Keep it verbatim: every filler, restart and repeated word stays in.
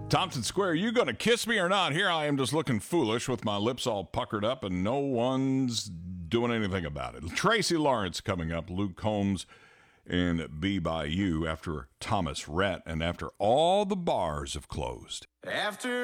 Thompson Square, you gonna kiss me or not? Here I am just looking foolish with my lips all puckered up and no one's doing anything about it. Tracy Lawrence coming up, Luke Combs in Be By You after Thomas Rhett and after all the bars have closed. After